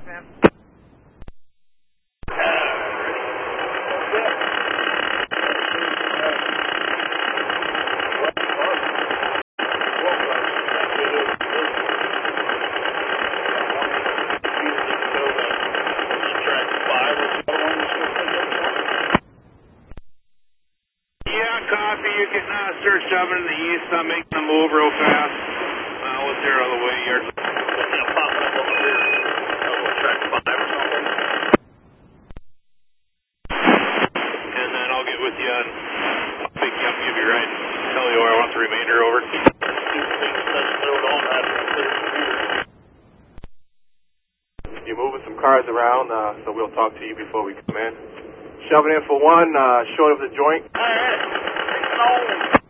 man. You can start shoving in the east. I'm making the move real fast. We'll zero the way. You're popping up on the rear. Track 5 or something. And then I'll get with you and I'll pick you up, give you a ride, tell you where I want the remainder over. You're moving some cars around, so we'll talk to you before we come in. Shoving in for 1, short of the joint. All right.